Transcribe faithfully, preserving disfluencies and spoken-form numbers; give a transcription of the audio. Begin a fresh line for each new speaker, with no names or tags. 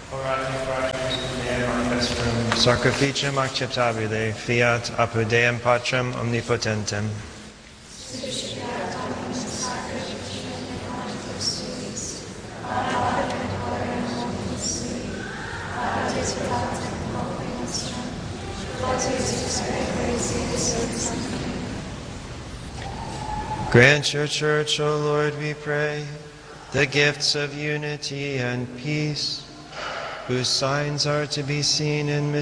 Sacrificium acceptabile, fiat apud Deum Patrem omnipotentem. Grant your church, O Lord, we pray, the gifts of unity and peace, whose signs are to be seen in